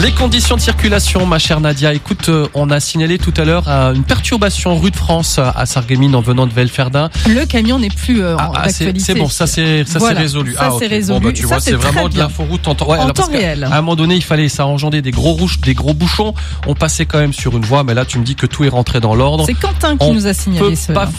Les conditions de circulation, ma chère Nadia. Écoute, on a signalé tout à l'heure une perturbation rue de France à Sarreguemines en venant de Velferdin. Le camion n'est plus d'actualité. C'est bon, ça c'est résolu. Ça c'est résolu. Bon, tu vois, c'est vraiment de l'inforoute en temps réel. À un moment donné, il fallait ça engendrer des gros bouchons. On passait quand même sur une voie, mais là tu me dis que tout est rentré dans l'ordre. C'est Quentin qui nous a signalé cela.